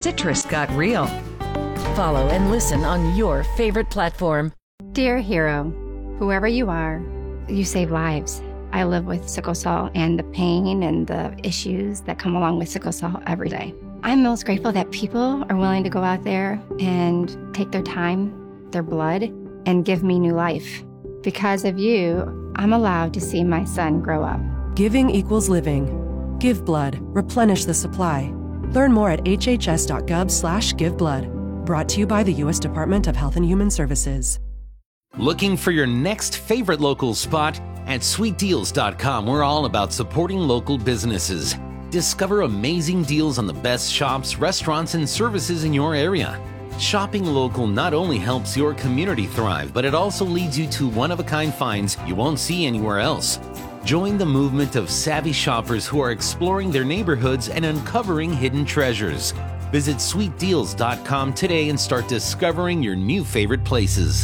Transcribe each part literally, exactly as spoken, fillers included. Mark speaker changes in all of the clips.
Speaker 1: citrus got real. Follow and listen on your favorite platform.
Speaker 2: Dear hero, whoever you are, you save lives. I live with sickle cell and the pain and the issues that come along with sickle cell every day. I'm most grateful that people are willing to go out there and take their time, their blood, and give me new life. Because of you, I'm allowed to see my son grow up.
Speaker 3: Giving equals living. Give blood. Replenish the supply. Learn more at hhs.gov slash give blood. Brought to you by the U S Department of Health and Human Services.
Speaker 4: Looking for your next favorite local spot? At sweet deals dot com, we're all about supporting local businesses. Discover amazing deals on the best shops, restaurants, and services in your area. Shopping local not only helps your community thrive, but it also leads you to one-of-a-kind finds you won't see anywhere else. Join the movement of savvy shoppers who are exploring their neighborhoods and uncovering hidden treasures. Visit sweet deals dot com today and start discovering your new favorite places.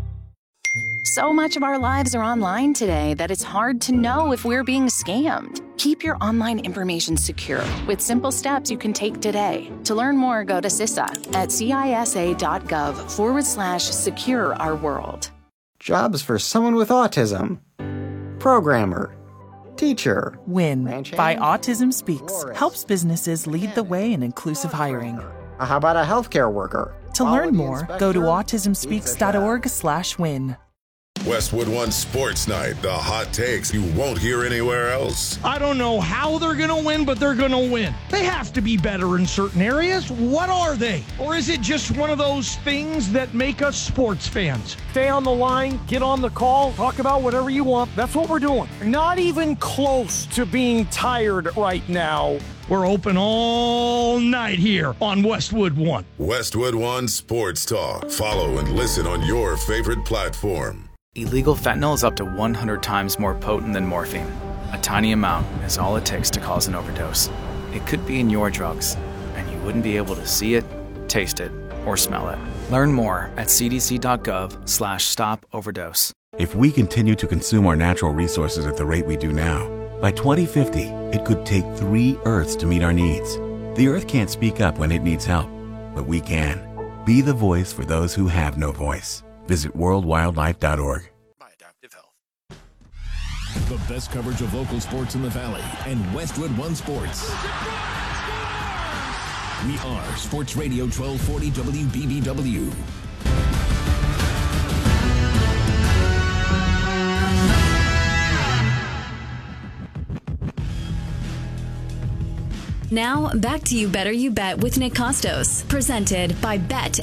Speaker 5: So much of our lives are online today that it's hard to know if we're being scammed. Keep your online information secure with simple steps you can take today. To learn more, go to C I S A at cisa.gov forward slash secure our world.
Speaker 6: Jobs for someone with autism. Programmer. Teacher.
Speaker 7: WIN by Autism Speaks helps businesses lead the way in inclusive hiring.
Speaker 6: How about a healthcare worker?
Speaker 7: To learn more, go to autism speaks dot org slash win.
Speaker 8: Westwood One Sports Night, the hot takes you won't hear anywhere else.
Speaker 9: I don't know how they're going to win, but they're going to win. They have to be better in certain areas. What are they? Or is it just one of those things that make us sports fans? Stay on the line, get on the call, talk about whatever you want. That's what we're doing. Not even close to being tired right now. We're open all night here on Westwood One.
Speaker 8: Westwood One Sports Talk. Follow and listen on your favorite platform.
Speaker 10: Illegal fentanyl is up to one hundred times more potent than morphine. A tiny amount is all it takes to cause an overdose. It could be in your drugs, and you wouldn't be able to see it, taste it, or smell it. Learn more at cdc.gov slash stop overdose.
Speaker 11: If we continue to consume our natural resources at the rate we do now, by twenty fifty, it could take three Earths to meet our needs. The Earth can't speak up when it needs help, but we can. Be the voice for those who have no voice. Visit world wildlife dot org.
Speaker 10: By Adaptive Health.
Speaker 12: The best coverage of local sports in the Valley and Westwood One Sports. We are Sports Radio twelve forty W B B W.
Speaker 13: Now, back to You Better You Bet with Nick Costos, presented by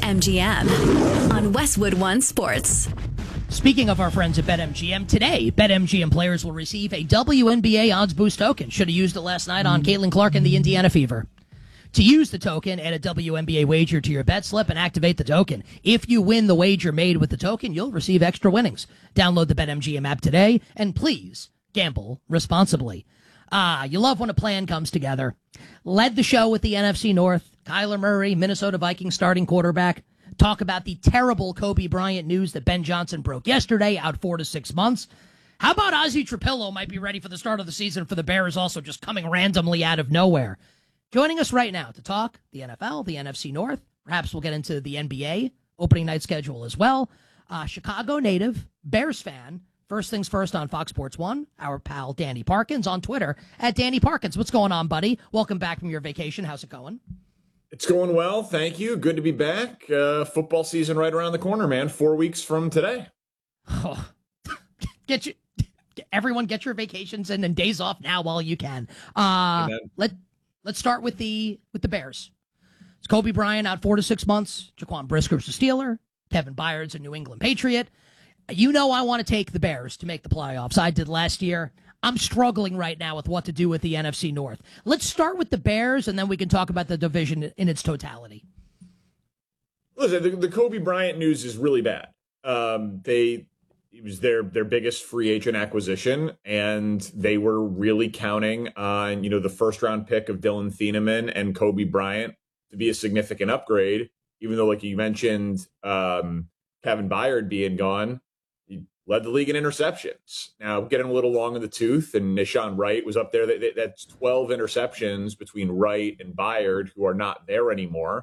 Speaker 13: BetMGM on Westwood One Sports.
Speaker 14: Speaking of our friends at BetMGM, today, BetMGM players will receive a W N B A odds boost token. Should have used it last night on Caitlin Clark and the Indiana Fever. To use the token, add a W N B A wager to your bet slip and activate the token. If you win the wager made with the token, you'll receive extra winnings. Download the BetMGM app today, and please gamble responsibly. Ah, you love when a plan comes together. Led the show with the N F C North, Kyler Murray, Minnesota Vikings starting quarterback. Talk about the terrible Kobe Bryant news that Ben Johnson broke yesterday, out four to six months. How about Ozzie Trapillo might be ready for the start of the season for the Bears, also just coming randomly out of nowhere. Joining us right now to talk the N F L, the N F C North. Perhaps we'll get into the N B A opening night schedule as well. Uh, Chicago native, Bears fan. First things first on Fox Sports one, our pal Danny Parkins on Twitter at Danny Parkins. What's going on, buddy? Welcome back from your vacation. How's it going?
Speaker 15: It's going well, thank you. Good to be back. Uh, football season right around the corner, man. Four weeks from today.
Speaker 14: Oh, get you, everyone, get your vacations in and days off now while you can. Uh, let let's start with the with the Bears. It's Kobe Bryant out four to six months. Jaquan Brisker's a Steeler. Kevin Byard's a New England Patriot. You know I want to take the Bears to make the playoffs. I did last year. I'm struggling right now with what to do with the N F C North. Let's start with the Bears, and then we can talk about the division in its totality.
Speaker 15: Listen, the, the Kobe Bryant news is really bad. Um, they it was their their biggest free agent acquisition, and they were really counting on you know the first round pick of Dylan Thieneman and Kobe Bryant to be a significant upgrade. Even though, like you mentioned, um, Kevin Byard being gone. Led the league in interceptions. Now, getting a little long in the tooth, and Nishan Wright was up there. That, that's twelve interceptions between Wright and Byard, who are not there anymore.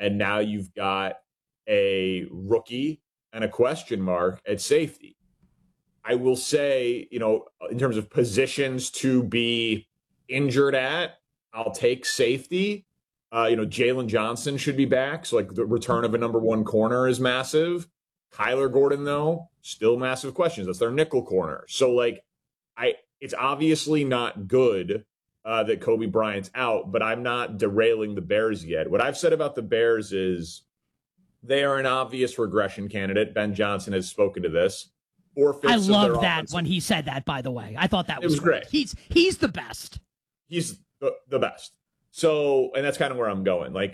Speaker 15: and now you've got a rookie and a question mark at safety. I will say, you know, in terms of positions to be injured at, I'll take safety. Uh, you know, Jalen Johnson should be back. So, like, the return of a number one corner is massive. Kyler Gordon, though, still massive questions. That's their nickel corner. So, like, I it's obviously not good uh, that Kobe Bryant's out, but I'm not derailing the Bears yet. What I've said about the Bears is they are an obvious regression candidate. Ben Johnson has spoken to this.
Speaker 14: I love that when he said that, by the way. I thought that was,
Speaker 15: was great.
Speaker 14: great. He's he's the best.
Speaker 15: He's the, the best. So, and that's kind of where I'm going. Like,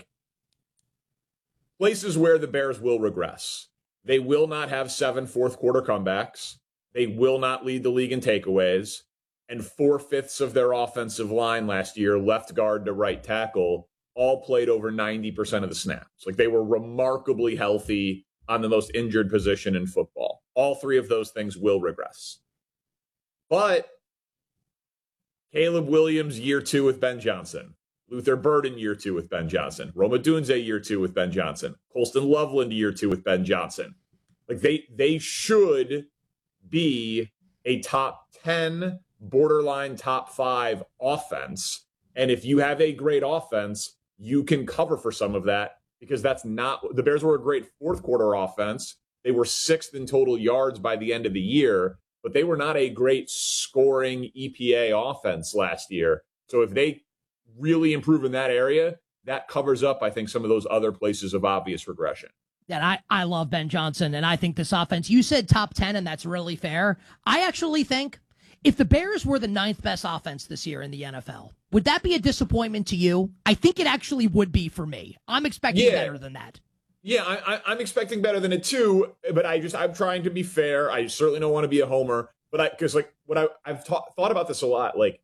Speaker 15: places where the Bears will regress. They will not have seven fourth quarter comebacks. They will not lead the league in takeaways. And four-fifths of their offensive line last year, left guard to right tackle, all played over ninety percent of the snaps. Like, they were remarkably healthy on the most injured position in football. All three of those things will regress. But Caleb Williams, year two with Ben Johnson. Luther Burden, year two with Ben Johnson. Rome Odunze, year two with Ben Johnson. Colston Loveland, year two with Ben Johnson. Like, they they should be a top ten, borderline top five offense. And if you have a great offense, you can cover for some of that, because that's not, the Bears were a great fourth quarter offense. They were sixth in total yards by the end of the year, but they were not a great scoring E P A offense last year. So if they really improve in that area, that covers up, I think, some of those other places of obvious regression.
Speaker 14: Yeah, I, I love Ben Johnson, and I think this offense, you said top ten, and that's really fair. I actually think if the Bears were the ninth best offense this year in the N F L, would that be a disappointment to you? I think it actually would be for me. I'm expecting
Speaker 15: yeah.
Speaker 14: better than that.
Speaker 15: Yeah, I, I, I'm expecting better than it too, but I just, I'm trying to be fair. I certainly don't want to be a homer, but I, because like what I, I've ta- thought about this a lot, like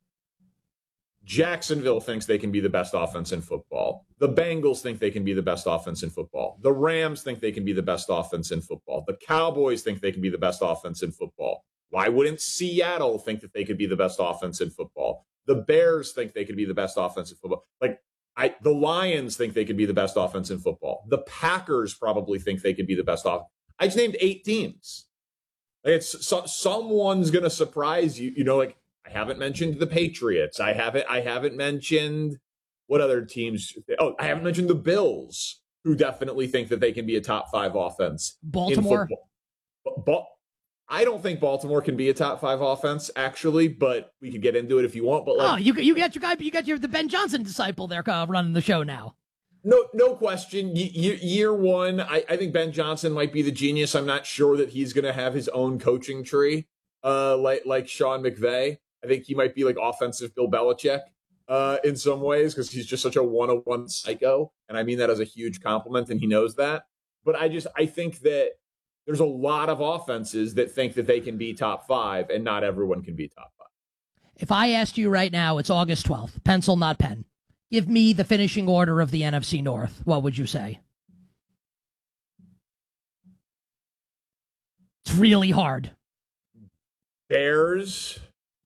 Speaker 15: Jacksonville thinks they can be the best offense in football. The Bengals think they can be the best offense in football. The Rams think they can be the best offense in football. The Cowboys think they can be the best offense in football. Why wouldn't Seattle think that they could be the best offense in football? The Bears think they could be the best offense in football. Like, I, the Lions think they could be the best offense in football. The Packers probably think they could be the best offense. I just named eight teams. Like, it's so, someone's going to surprise you. You know, like, I haven't mentioned the Patriots. I haven't. I haven't mentioned what other teams. Oh, I haven't mentioned the Bills, who definitely think that they can be a top five offense.
Speaker 14: Baltimore.
Speaker 15: But, but I don't think Baltimore can be a top five offense, actually. But we could get into it if you want. But like,
Speaker 14: oh, you you got your guy. You got your the Ben Johnson disciple there uh, running the show now.
Speaker 15: No, no question. Year, year one, I, I think Ben Johnson might be the genius. I'm not sure that he's going to have his own coaching tree, uh, like like Sean McVay. I think he might be like offensive Bill Belichick uh, in some ways, because he's just such a one-on-one psycho. And I mean that as a huge compliment, and he knows that. But I just, I think that there's a lot of offenses that think that they can be top five, and not everyone can be top five.
Speaker 14: If I asked you right now, it's August twelfth, pencil, not pen. Give me the finishing order of the N F C North. What would you say? It's really hard.
Speaker 15: Bears,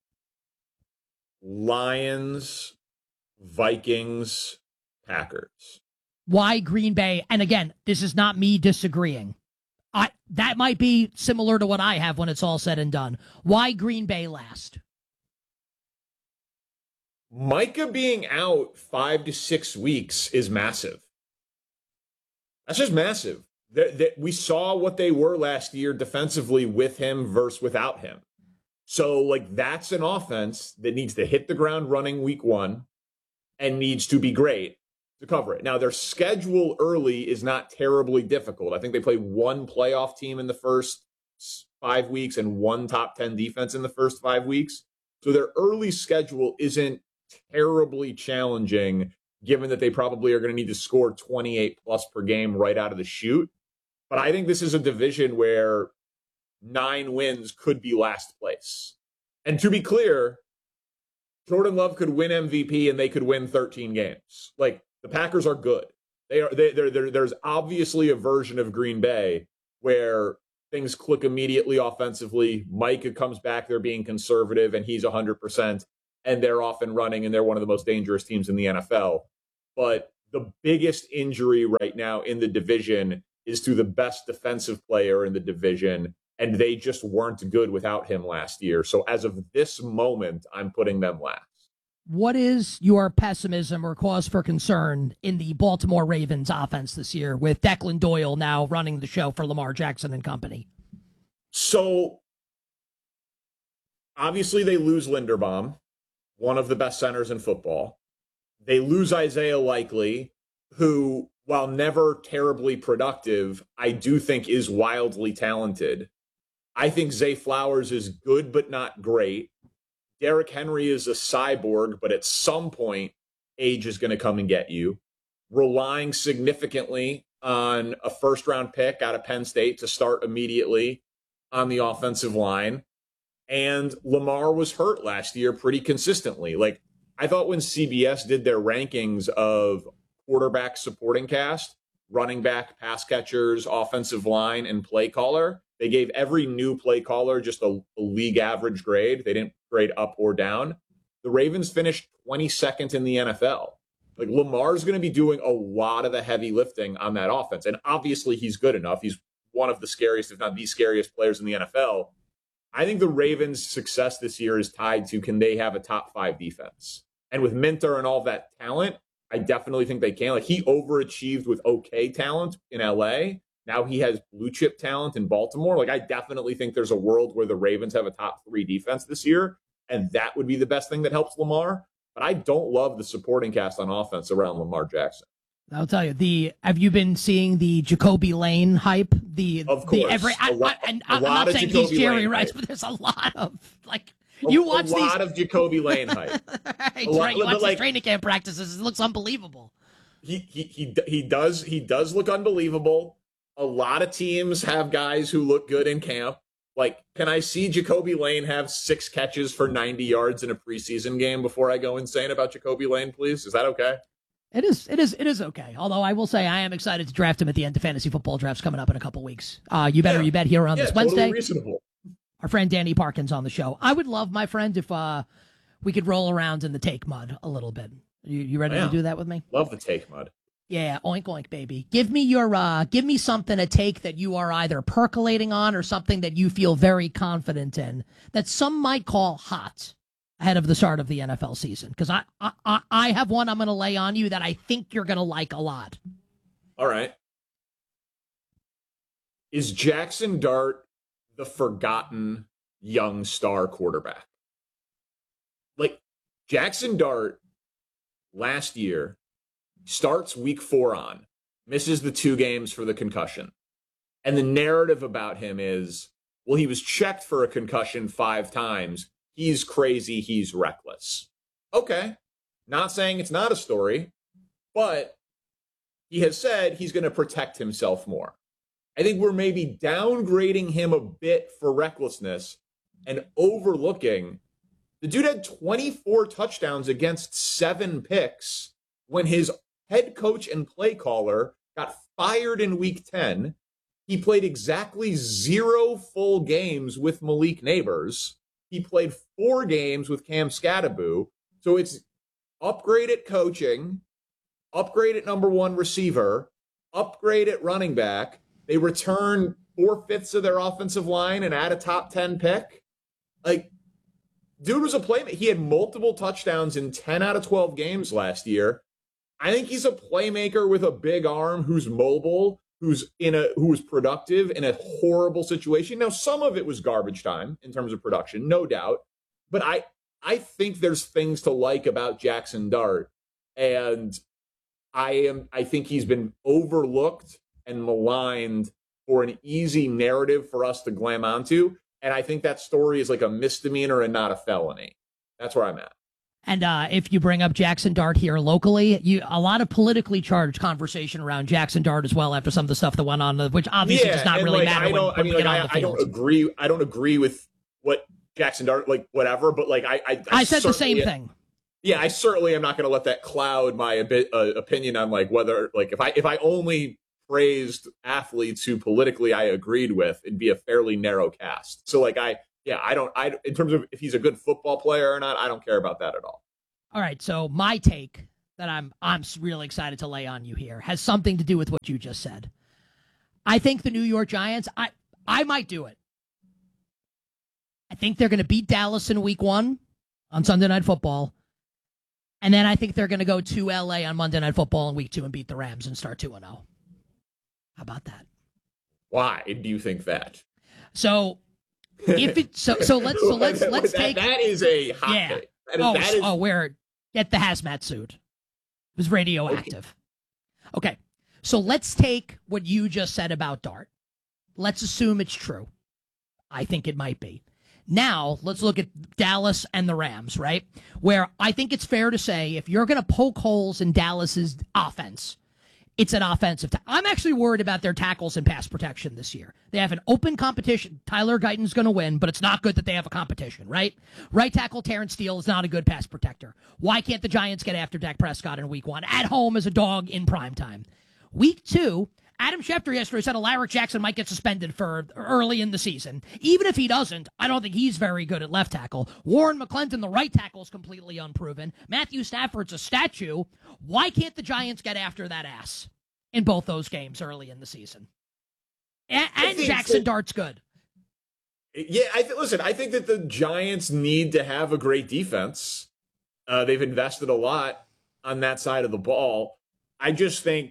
Speaker 15: Lions, Vikings, Packers.
Speaker 14: Why Green Bay? And again, this is not me disagreeing. I that might be similar to what I have when it's all said and done. Why Green Bay last?
Speaker 15: Micah being out five to six weeks is massive. That's just massive. That, that we saw what they were last year defensively with him versus without him. So, like, that's an offense that needs to hit the ground running week one and needs to be great to cover it. Now, their schedule early is not terribly difficult. I think they play one playoff team in the first five weeks and one top ten defense in the first five weeks. So their early schedule isn't terribly challenging, given that they probably are going to need to score twenty-eight plus per game right out of the chute. But I think this is a division where nine wins could be last place. And to be clear, Jordan Love could win M V P and they could win thirteen games. Like, the Packers are good. They are. They, they're, they're, there's obviously a version of Green Bay where things click immediately offensively. Micah comes back, they're being conservative, and he's one hundred percent, and they're off and running, and they're one of the most dangerous teams in the N F L. But the biggest injury right now in the division is to the best defensive player in the division, and they just weren't good without him last year. So as of this moment, I'm putting them last.
Speaker 14: What is your pessimism or cause for concern in the Baltimore Ravens offense this year with Declan Doyle now running the show for Lamar Jackson and company?
Speaker 15: So obviously they lose Linderbaum, one of the best centers in football. They lose Isaiah Likely, who, while never terribly productive, I do think is wildly talented. I think Zay Flowers is good but not great. Derrick Henry is a cyborg, but at some point, age is going to come and get you. Relying significantly on a first-round pick out of Penn State to start immediately on the offensive line. And Lamar was hurt last year pretty consistently. Like, I thought when C B S did their rankings of quarterback supporting cast, running back, pass catchers, offensive line, and play caller, they gave every new play caller just a, a league average grade. They didn't grade up or down. The Ravens finished twenty-second in the N F L. Like, Lamar's going to be doing a lot of the heavy lifting on that offense. And obviously he's good enough. He's one of the scariest, if not the scariest players in the N F L. I think the Ravens' success this year is tied to, can they have a top five defense? And with Minter and all that talent, I definitely think they can. Like, he overachieved with okay talent in L A. Now he has blue chip talent in Baltimore. Like, I definitely think there's a world where the Ravens have a top three defense this year, and that would be the best thing that helps Lamar. But I don't love the supporting cast on offense around Lamar Jackson.
Speaker 14: I'll tell you, the have you been seeing the Jacoby Lane hype? The
Speaker 15: of course,
Speaker 14: the every, I,
Speaker 15: a lot,
Speaker 14: I, and
Speaker 15: a
Speaker 14: I'm
Speaker 15: lot
Speaker 14: not
Speaker 15: of
Speaker 14: saying
Speaker 15: Jacoby
Speaker 14: he's Jerry
Speaker 15: Lane
Speaker 14: Rice,
Speaker 15: hype.
Speaker 14: but there's a lot of like
Speaker 15: A,
Speaker 14: you watch
Speaker 15: a lot
Speaker 14: these,
Speaker 15: of Jacoby Lane hype.
Speaker 14: right,
Speaker 15: a lot,
Speaker 14: right, you watch
Speaker 15: like,
Speaker 14: these training camp practices. It looks unbelievable.
Speaker 15: He he he he does he does look unbelievable. A lot of teams have guys who look good in camp. Like, can I see Jacoby Lane have six catches for ninety yards in a preseason game before I go insane about Jacoby Lane, please? Is that okay?
Speaker 14: It is, it is, it is okay. Although I will say I am excited to draft him at the end of fantasy football drafts coming up in a couple weeks. Uh, you better, yeah. you bet here on
Speaker 15: yeah,
Speaker 14: this Wednesday.
Speaker 15: Totally reasonable.
Speaker 14: Our friend Danny Parkins on the show. I would love, my friend, if uh, we could roll around in the take mud a little bit. You, you ready
Speaker 15: yeah.
Speaker 14: to do that with me?
Speaker 15: Love the take mud.
Speaker 14: Yeah, oink oink, baby. Give me your, uh, give me something, a take that you are either percolating on or something that you feel very confident in that some might call hot ahead of the start of the N F L season. Because I, I, I have one I'm going to lay on you that I think you're going to like a lot.
Speaker 15: All right. Is Jackson Dart the forgotten young star quarterback? Like, Jackson Dart last year starts week four on, misses the two games for the concussion. And the narrative about him is, well, he was checked for a concussion five times. He's crazy. He's reckless. Okay. Not saying it's not a story, but he has said he's going to protect himself more. I think we're maybe downgrading him a bit for recklessness and overlooking the dude had twenty-four touchdowns against seven picks when his head coach and play caller got fired in week ten. He played exactly zero full games with Malik Neighbors. He played four games with Cam Scatterbo. So it's upgrade at coaching, upgrade at number one receiver, upgrade at running back. They return four-fifths of their offensive line and add a top ten pick. Like, dude was a playmaker. He had multiple touchdowns in ten out of twelve games last year. I think he's a playmaker with a big arm who's mobile, who's in a who's productive in a horrible situation. Now, some of it was garbage time in terms of production, no doubt. But I I think there's things to like about Jackson Dart. And I am I think he's been overlooked and maligned for an easy narrative for us to glam onto. And I think that story is like a misdemeanor and not a felony. That's where I'm at.
Speaker 14: And uh, if you bring up Jackson Dart here locally, you a lot of politically charged conversation around Jackson Dart as well after some of the stuff that went on, which obviously
Speaker 15: yeah,
Speaker 14: does not really
Speaker 15: like,
Speaker 14: matter
Speaker 15: I don't,
Speaker 14: when, when
Speaker 15: I mean,
Speaker 14: we get
Speaker 15: like,
Speaker 14: on the
Speaker 15: I,
Speaker 14: field.
Speaker 15: I don't agree. I don't agree with what Jackson Dart, like whatever, but like I, I, I,
Speaker 14: I said the same thing.
Speaker 15: Yeah, I certainly am not going to let that cloud my a bit, uh, opinion on like whether, like if I if I only praised athletes who politically I agreed with, it'd be a fairly narrow cast. So like I, yeah, I don't, I in terms of if he's a good football player or not, I don't care about that at all.
Speaker 14: All right, so my take that I'm I'm really excited to lay on you here has something to do with what you just said. I think the New York Giants, I, I might do it. I think they're going to beat Dallas in week one on Sunday Night Football. And then I think they're going to go to L A on Monday Night Football in week two and beat the Rams and start two and oh. How about that?
Speaker 15: Why do you think that?
Speaker 14: So if it so so let's so let's let's
Speaker 15: that,
Speaker 14: take
Speaker 15: that is a hot
Speaker 14: yeah.
Speaker 15: take. That is,
Speaker 14: oh,
Speaker 15: that is,
Speaker 14: oh, where get the hazmat suit. It was radioactive. Okay. okay. So let's take what you just said about Dart. Let's assume it's true. I think it might be. Now, let's look at Dallas and the Rams, right? Where I think it's fair to say if you're going to poke holes in Dallas's offense, it's an offensive. Ta- I'm actually worried about their tackles and pass protection this year. They have an open competition. Tyler Guyton's going to win, but it's not good that they have a competition, right? Right tackle Terrence Steele is not a good pass protector. Why can't the Giants get after Dak Prescott in week one? At home as a dog in prime time. Week two, Adam Schefter yesterday said Alaric Jackson might get suspended for early in the season. Even if he doesn't, I don't think he's very good at left tackle. Warren McClendon, the right tackle, is completely unproven. Matthew Stafford's a statue. Why can't the Giants get after that ass in both those games early in the season? And, and Jackson that, Dart's good.
Speaker 15: Yeah, I th- listen, I think that the Giants need to have a great defense. Uh, they've invested a lot on that side of the ball. I just think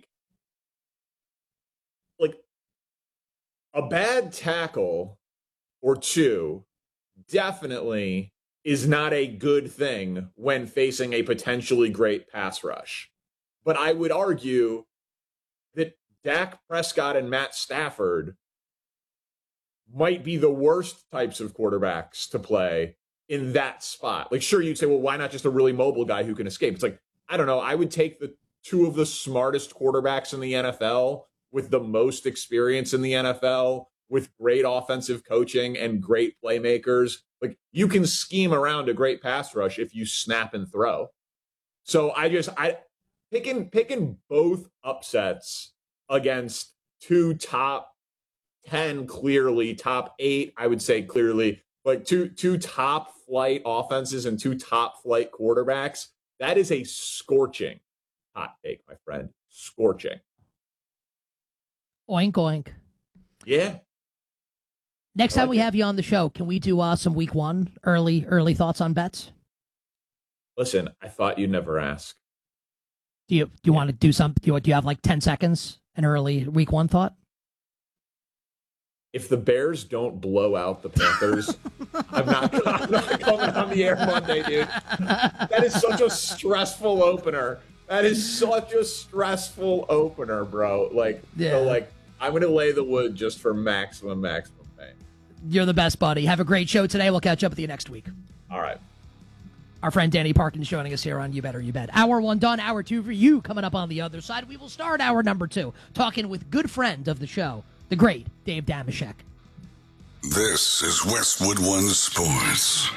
Speaker 15: a bad tackle or two definitely is not a good thing when facing a potentially great pass rush. But I would argue that Dak Prescott and Matt Stafford might be the worst types of quarterbacks to play in that spot. Like, sure, you'd say, well, why not just a really mobile guy who can escape? It's like, I don't know. I would take the two of the smartest quarterbacks in the N F L with the most experience in the N F L, with great offensive coaching and great playmakers. Like, you can scheme around a great pass rush if you snap and throw. So I just, I picking, picking both upsets against two top ten, clearly top eight, I would say clearly, like two, two top flight offenses and two top flight quarterbacks. That is a scorching hot take, my friend. Scorching.
Speaker 14: Oink, oink.
Speaker 15: Yeah.
Speaker 14: Next time we have you on the show, can we do uh, some week one early early thoughts on bets?
Speaker 15: Listen, I thought you'd never ask.
Speaker 14: Do you do you yeah. want to do something? Do you, do you have like ten seconds, an early week one thought?
Speaker 15: If the Bears don't blow out the Panthers, I'm not, I'm not coming on the air Monday, dude. That is such a stressful opener. That is such a stressful opener, bro. Like, yeah. so like, I'm going to lay the wood just for maximum, maximum pain.
Speaker 14: You're the best, buddy. Have a great show today. We'll catch up with you next week.
Speaker 15: All right.
Speaker 14: Our friend Danny Parkins joining us here on You Better You Bet. Hour one done, hour two for you coming up on the other side. We will start hour number two talking with good friend of the show, the great Dave Dameshek.
Speaker 8: This is Westwood One Sports.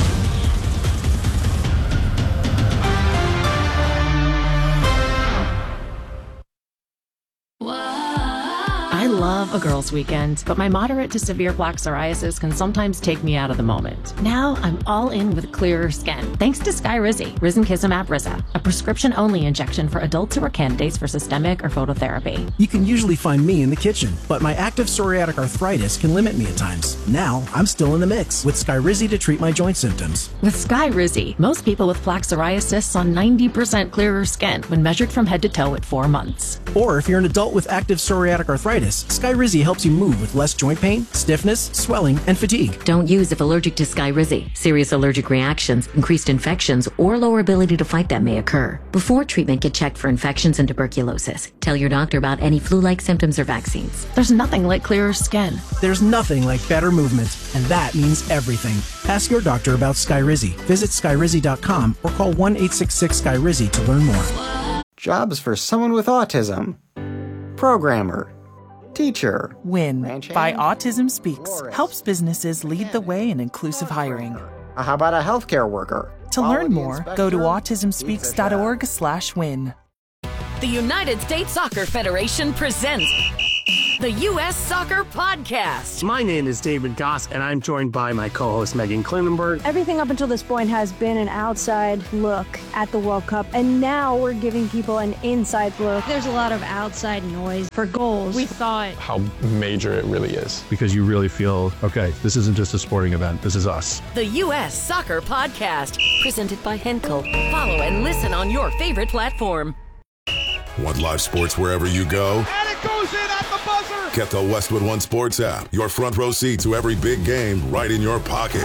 Speaker 16: I love a girls' weekend, but my moderate to severe plaque psoriasis can sometimes take me out of the moment. Now I'm all in with clearer skin, thanks to Skyrizi, Risankizumab Riza, a prescription-only injection for adults who are candidates for systemic or phototherapy.
Speaker 17: You can usually find me in the kitchen, but my active psoriatic arthritis can limit me at times. Now I'm still in the mix with Skyrizi to treat my joint symptoms.
Speaker 16: With Skyrizi, most people with plaque psoriasis saw ninety percent clearer skin when measured from head to toe at four months.
Speaker 17: Or if you're an adult with active psoriatic arthritis, Skyrizi helps you move with less joint pain, stiffness, swelling, and fatigue.
Speaker 18: Don't use if allergic to Skyrizi. Serious allergic reactions, increased infections, or lower ability to fight them may occur. Before treatment, get checked for infections and tuberculosis. Tell your doctor about any flu-like symptoms or vaccines.
Speaker 16: There's nothing like clearer skin.
Speaker 17: There's nothing like better movement, and that means everything. Ask your doctor about Skyrizi. Visit Skyrizi dot com or call one eight six six Skyrizi to learn more.
Speaker 6: Jobs for someone with autism. Programmer. Teacher.
Speaker 7: WIN by Autism Speaks helps businesses lead the way in inclusive hiring.
Speaker 6: How about a healthcare worker?
Speaker 7: To learn more, go to autism speaks dot org slash win.
Speaker 19: The United States Soccer Federation presents
Speaker 1: the U S Soccer Podcast.
Speaker 19: My name is David Goss, and I'm joined by my co-host Megan Klinenberg.
Speaker 20: Everything up until this point has been an outside look at the World Cup, and now we're giving people an inside look. There's a lot of outside noise for goals. We thought
Speaker 21: how major it really is.
Speaker 22: Because you really feel, okay, this isn't just a sporting event, this is us.
Speaker 1: The U S Soccer Podcast, presented by Henkel. Follow and listen on your favorite platform.
Speaker 8: Want live sports wherever you go?
Speaker 9: And it goes in at the buzzer!
Speaker 8: Get the Westwood One Sports app. Your front row seat to every big game right in your pocket.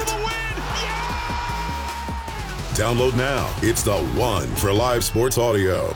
Speaker 8: Yeah! Download now. It's the one for live sports audio.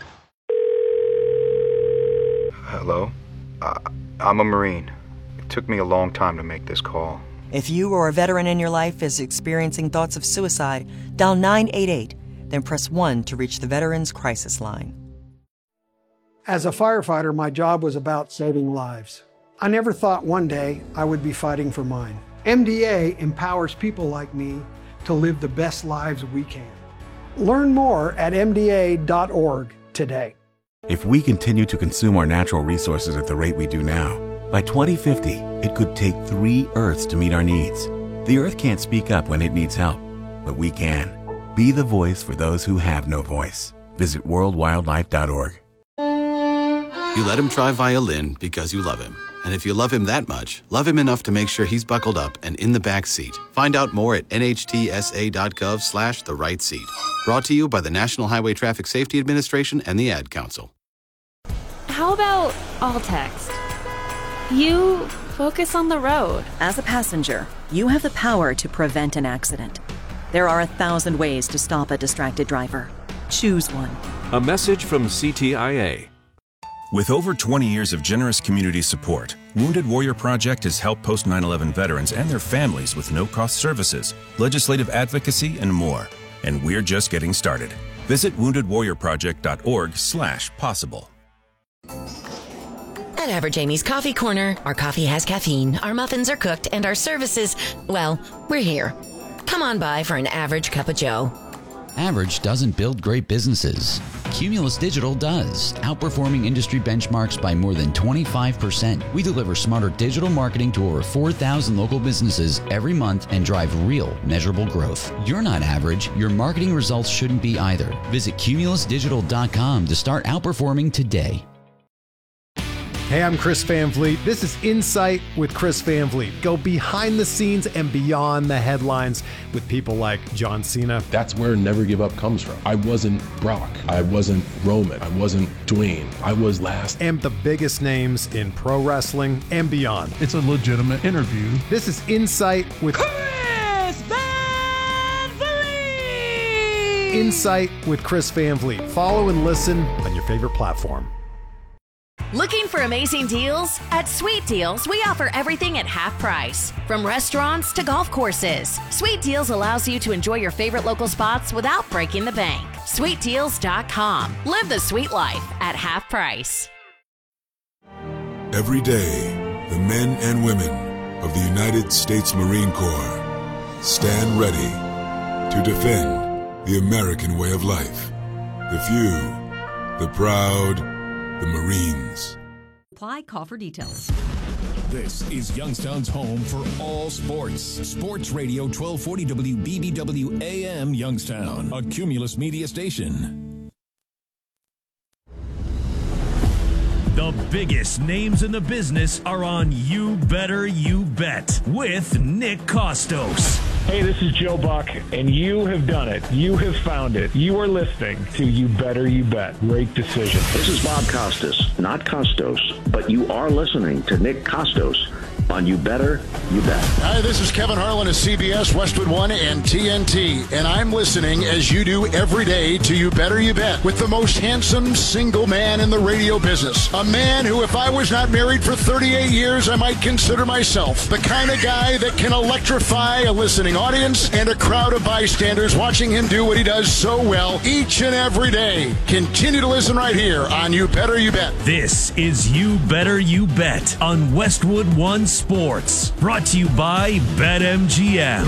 Speaker 23: Hello? Uh, I'm a Marine. It took me a long time to make this call.
Speaker 24: If you or a veteran in your life is experiencing thoughts of suicide, dial nine eight eight, then press one to reach the Veterans Crisis Line.
Speaker 25: As a firefighter, my job was about saving lives. I never thought one day I would be fighting for mine. M D A empowers people like me to live the best lives we can. Learn more at M D A dot org today.
Speaker 11: If we continue to consume our natural resources at the rate we do now, by twenty fifty, it could take three Earths to meet our needs. The Earth can't speak up when it needs help, but we can. Be the voice for those who have no voice. Visit world wildlife dot org.
Speaker 26: You let him try violin because you love him. And if you love him that much, love him enough to make sure he's buckled up and in the back seat. Find out more at N H T S A dot gov slash the right seat. Brought to you by the National Highway Traffic Safety Administration and the Ad Council.
Speaker 27: How about all text? You focus on the road.
Speaker 28: As a passenger, you have the power to prevent an accident. There are a thousand ways to stop a distracted driver. Choose one.
Speaker 29: A message from C T I A.
Speaker 30: With over twenty years of generous community support, Wounded Warrior Project has helped post nine eleven veterans and their families with no-cost services, legislative advocacy, and more. And we're just getting started. Visit wounded warrior project dot org slash possible.
Speaker 1: At Average Amy's Coffee Corner, our coffee has caffeine, our muffins are cooked, and our services, well, we're here. Come on by for an average cup of joe.
Speaker 31: Average doesn't build great businesses. Cumulus Digital does, outperforming industry benchmarks by more than twenty-five percent. We deliver smarter digital marketing to over four thousand local businesses every month and drive real, measurable growth. You're not average. Your marketing results shouldn't be either. Visit cumulus digital dot com to start outperforming today.
Speaker 32: Hey, I'm Chris Van Vliet. This is Insight with Chris Van Vliet. Go behind the scenes and beyond the headlines with people like John Cena.
Speaker 12: That's where Never Give Up comes from. I wasn't Brock. I wasn't Roman. I wasn't Dwayne. I was last.
Speaker 32: And the biggest names in pro wrestling and beyond.
Speaker 33: It's a legitimate interview.
Speaker 32: This is Insight with
Speaker 9: Chris Van Vliet!
Speaker 32: Insight with Chris Van Vliet. Follow and listen on your favorite platform.
Speaker 1: Looking for amazing deals? At Sweet Deals, we offer everything at half price. From restaurants to golf courses, Sweet Deals allows you to enjoy your favorite local spots without breaking the bank. sweet deals dot com. Live the sweet life at half price.
Speaker 8: Every day, the men and women of the United States Marine Corps stand ready to defend the American way of life. The few, the proud, the Marines.
Speaker 34: Apply, call for details.
Speaker 12: This is Youngstown's home for all sports. Sports Radio twelve forty W B B W A M Youngstown, a Cumulus media station.
Speaker 35: The biggest names in the business are on You Better You Bet with Nick Kostos.
Speaker 36: Hey, this is Joe Buck, and you have done it. You have found it. You are listening to You Better You Bet. Great decision.
Speaker 37: This is Bob Costas, not Costos, but you are listening to Nick Kostos on You Better You Bet.
Speaker 38: Hi, this is Kevin Harlan of C B S, Westwood One, and T N T, and I'm listening as you do every day to You Better You Bet with the most handsome single man in the radio business. A man who, if I was not married for thirty-eight years, I might consider myself the kind of guy that can electrify a listening audience and a crowd of bystanders watching him do what he does so well each and every day. Continue to listen right here on You Better You Bet.
Speaker 35: This is You Better You Bet on Westwood One Sports, brought to you by BetMGM.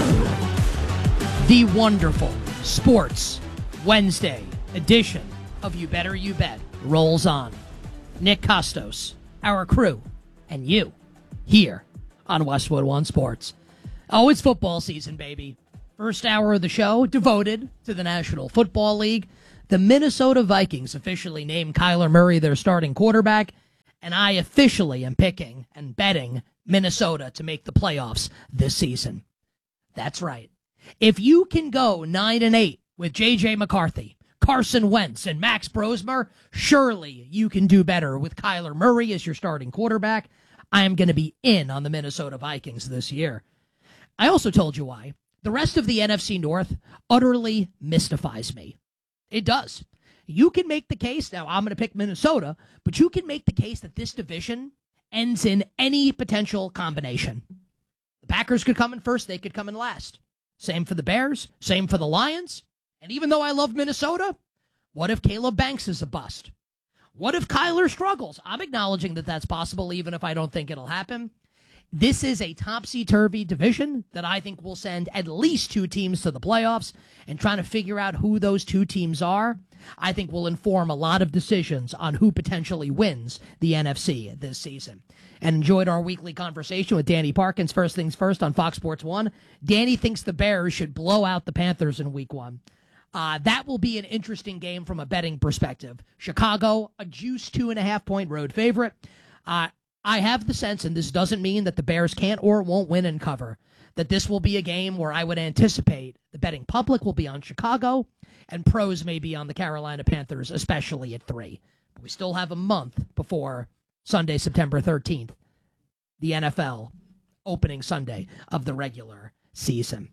Speaker 14: The wonderful Sports Wednesday edition of You Better You Bet rolls on. Nick Kostos, our crew, and you here on Westwood One Sports. Oh, it's football season, baby. First hour of the show devoted to the National Football League. The Minnesota Vikings officially named Kyler Murray their starting quarterback, and I officially am picking and betting Minnesota to make the playoffs this season. That's right. If you can go nine and eight with J J McCarthy, Carson Wentz, and Max Brosmer, surely you can do better with Kyler Murray as your starting quarterback. I am going to be in on the Minnesota Vikings this year. I also told you why. The rest of the N F C North utterly mystifies me. It does. You can make the case, now I'm going to pick Minnesota, but you can make the case that this division ends in any potential combination. The Packers could come in first, they could come in last. Same for the Bears, same for the Lions. And even though I love Minnesota, what if Caleb Banks is a bust? What if Kyler struggles? I'm acknowledging that that's possible, even if I don't think it'll happen. This is a topsy-turvy division that I think will send at least two teams to the playoffs, and trying to figure out who those two teams are, I think will inform a lot of decisions on who potentially wins the N F C this season. And enjoyed our weekly conversation with Danny Parkins, First Things First on Fox Sports one. Danny thinks the Bears should blow out the Panthers in week one. Uh, that will be an interesting game from a betting perspective. Chicago, a juice two and a half point road favorite. Uh, I have the sense, and this doesn't mean that the Bears can't or won't win and cover, that this will be a game where I would anticipate the betting public will be on Chicago and pros may be on the Carolina Panthers, especially at three. But we still have a month before Sunday, September thirteenth, the N F L opening Sunday of the regular season.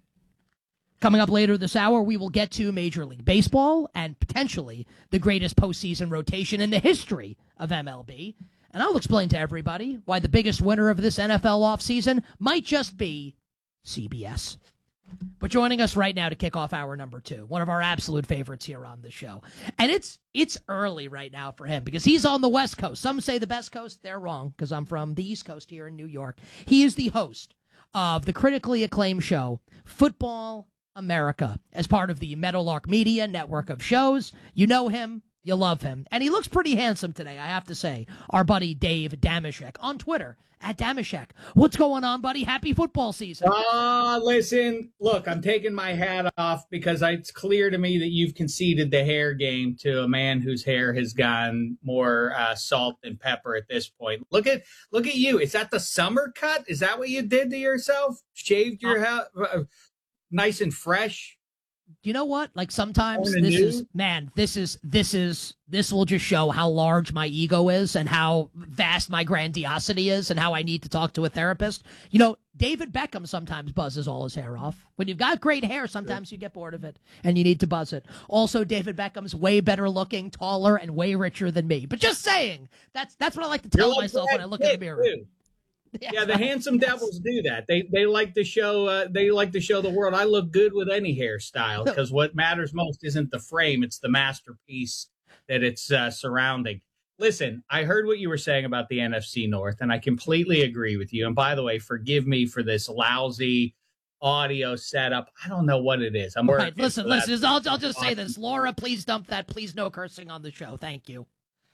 Speaker 14: Coming up later this hour, we will get to Major League Baseball and potentially the greatest postseason rotation in the history of M L B. And I'll explain to everybody why the biggest winner of this N F L offseason might just be C B S. But joining us right now to kick off hour number two, one of our absolute favorites here on the show. And it's it's early right now for him because he's on the West Coast. Some say the best coast. They're wrong because I'm from the East Coast here in New York. He is the host of the critically acclaimed show, Football America, as part of the Meadowlark Media network of shows. You know him. You love him. And he looks pretty handsome today, I have to say. Our buddy Dave Dameshek on Twitter, at Dameshek. What's going on, buddy? Happy football season.
Speaker 2: Ah, uh, listen, look, I'm taking my hat off because it's clear to me that you've conceded the hair game to a man whose hair has gone more uh, salt than pepper at this point. Look at look at you. Is that the summer cut? Is that what you did to yourself? Shaved your hair uh, nice and fresh?
Speaker 14: You know what? Like sometimes this is, man, this is, this is, this will just show how large my ego is and how vast my grandiosity is and how I need to talk to a therapist. You know, David Beckham sometimes buzzes all his hair off. When you've got great hair, sometimes you get bored of it and you need to buzz it. Also, David Beckham's way better looking, taller, and way richer than me. But just saying, that's, that's what I like to tell like myself when I look in the mirror.
Speaker 2: Too. Yeah, yeah, the handsome devils do that. They they like to show uh, they like to show the world I look good with any hairstyle because what matters most isn't the frame; it's the masterpiece that it's uh, surrounding. Listen, I heard what you were saying about the N F C North, and I completely agree with you. And by the way, forgive me for this lousy audio setup. I don't know what it is. I'm
Speaker 14: right. Listen, listen. I'll I'll just say this, Laura. Please dump that. Please, no cursing on the show. Thank you.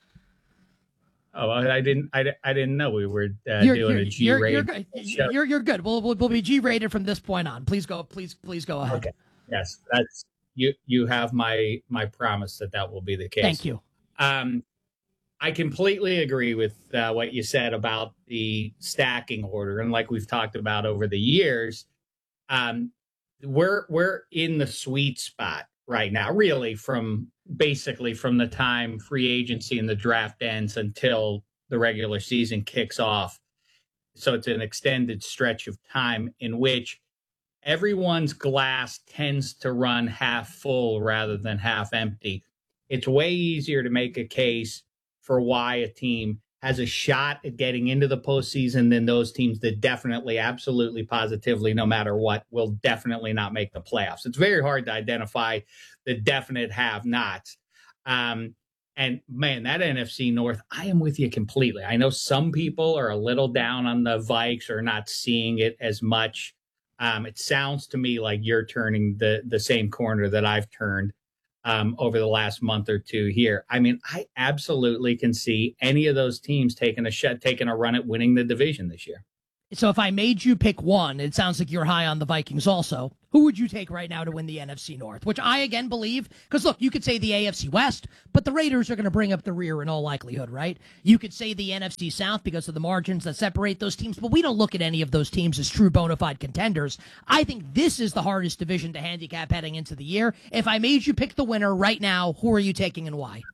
Speaker 2: Oh, I didn't. I, I didn't know we were uh, doing
Speaker 14: you're,
Speaker 2: a G rated.
Speaker 14: You're, you're, you're, you're good. We'll, we'll we'll be G rated from this point on. Please go. Please please go ahead.
Speaker 2: Okay. Yes, that's you. You have my my promise that that will be the case.
Speaker 14: Thank you.
Speaker 2: Um, I completely agree with uh, what you said about the stacking order, and like we've talked about over the years, um, we're we're in the sweet spot right now, really, from basically from the time free agency and the draft ends until the regular season kicks off. So it's an extended stretch of time in which everyone's glass tends to run half full rather than half empty. It's way easier to make a case for why a team has a shot at getting into the postseason than those teams that definitely, absolutely, positively, no matter what, will definitely not make the playoffs. It's very hard to identify the definite have-nots. Um, and, man, that N F C North, I am with you completely. I know some people are a little down on the Vikes or not seeing it as much. Um, it sounds to me like you're turning the, the same corner that I've turned. um, over the last month or two here. I mean, I absolutely can see any of those teams taking a shot, taking a run at winning the division this year.
Speaker 14: So if I made you pick one, it sounds like you're high on the Vikings also. Who would you take right now to win the N F C North? Which I, again, believe, because, look, you could say the A F C West, but the Raiders are going to bring up the rear in all likelihood, right? You could say the N F C South because of the margins that separate those teams, but we don't look at any of those teams as true bona fide contenders. I think this is the hardest division to handicap heading into the year. If I made you pick the winner right now, who are you taking and why?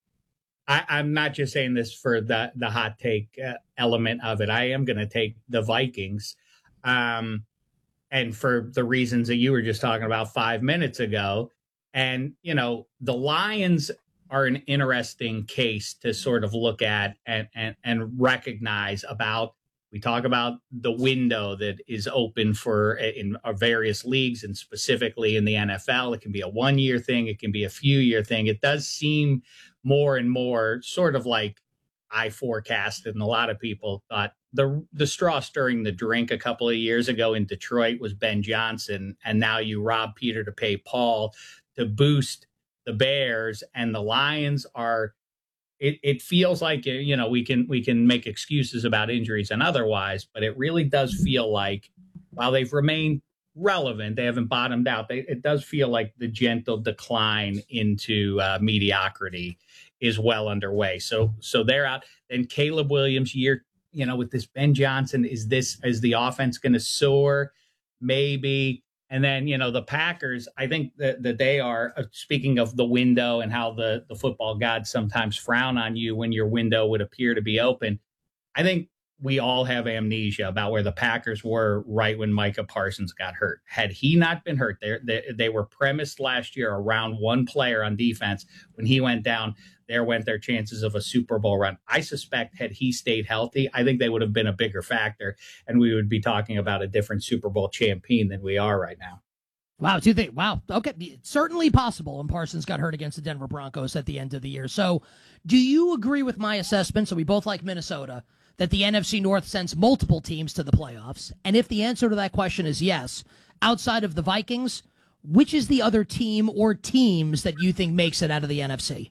Speaker 2: I, I'm not just saying this for the, the hot take uh, element of it. I am going to take the Vikings. Um, and for the reasons that you were just talking about five minutes ago. And, you know, the Lions are an interesting case to sort of look at and, and, and recognize about. We talk about the window that is open for in various leagues and specifically in the N F L. It can be a one year thing. It can be a few year thing. It does seem more and more sort of like I forecasted, and a lot of people thought the the straw stirring the drink a couple of years ago in Detroit was Ben Johnson, and now you rob Peter to pay Paul to boost the Bears, and the Lions are. It it feels like, you know, we can we can make excuses about injuries and otherwise, but it really does feel like while they've remained relevant, they haven't bottomed out. They, it does feel like the gentle decline into uh, mediocrity is well underway. So so they're out. Then Caleb Williams, year, you know, with this Ben Johnson, is this is the offense going to soar? Maybe. And then, you know, the Packers, I think that, that they are, uh, speaking of the window and how the, the football gods sometimes frown on you when your window would appear to be open. I think we all have amnesia about where the Packers were right when Micah Parsons got hurt. Had he not been hurt, they, they, they were premised last year around one player on defense. When he went down, there went their chances of a Super Bowl run. I suspect had he stayed healthy, I think they would have been a bigger factor, and we would be talking about a different Super Bowl champion than we are right now.
Speaker 14: Wow, do you think? Wow, okay, it's certainly possible. And Parsons got hurt against the Denver Broncos at the end of the year. So, do you agree with my assessment? So we both like Minnesota, that the N F C North sends multiple teams to the playoffs. And if the answer to that question is yes, outside of the Vikings, which is the other team or teams that you think makes it out of the N F C?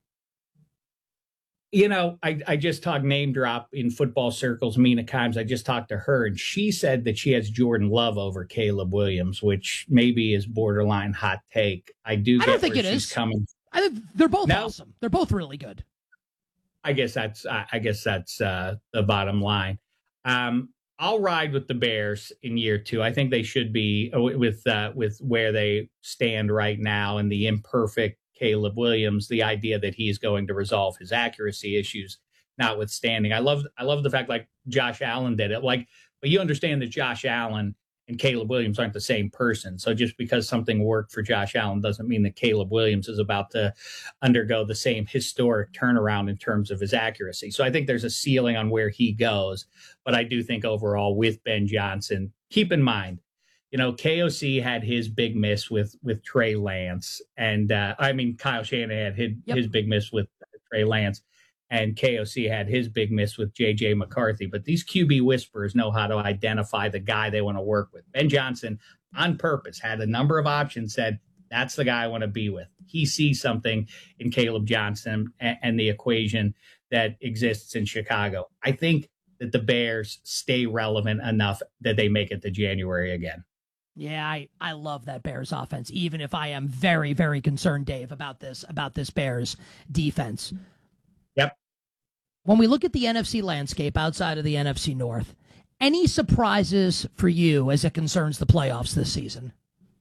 Speaker 2: You know, I, I just talked name drop in football circles, Mina Kimes. I just talked to her, and she said that she has Jordan Love over Caleb Williams, which maybe is borderline hot take. I do get I don't think where it she's is. coming.
Speaker 14: I think they're both now, awesome. They're both really good.
Speaker 2: I guess that's I guess that's uh, the bottom line. Um, I'll ride with the Bears in year two. I think they should be with uh, with where they stand right now and the imperfect Caleb Williams, the idea that he is going to resolve his accuracy issues notwithstanding. I love I love the fact like Josh Allen did it. Like, but you understand that Josh Allen and Caleb Williams aren't the same person. So just because something worked for Josh Allen doesn't mean that Caleb Williams is about to undergo the same historic turnaround in terms of his accuracy. So I think there's a ceiling on where he goes. But I do think overall with Ben Johnson, keep in mind, you know, K O C had his big miss with with Trey Lance. And uh, I mean, Kyle Shanahan had his, yep. his big miss with Trey Lance. And K O C had his big miss with J J McCarthy. But these Q B whisperers know how to identify the guy they want to work with. Ben Johnson, on purpose, had a number of options, said, that's the guy I want to be with. He sees something in Caleb Johnson and, and the equation that exists in Chicago. I think that the Bears stay relevant enough that they make it to January again.
Speaker 14: Yeah, I, I love that Bears offense, even if I am very, very concerned, Dave, about this, about this Bears defense.
Speaker 2: Yep.
Speaker 14: When we look at the N F C landscape outside of the N F C North, any surprises for you as it concerns the playoffs this season?